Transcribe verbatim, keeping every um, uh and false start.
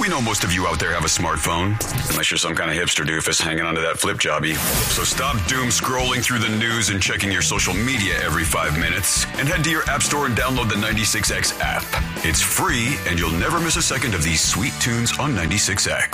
We know most of you out there have a smartphone, unless you're some kind of hipster doofus hanging onto that flip jobby. So stop doom scrolling through the news and checking your social media every five minutes and head to your app store and download the ninety-six X app. It's free and you'll never miss a second of these sweet tunes on ninety-six X.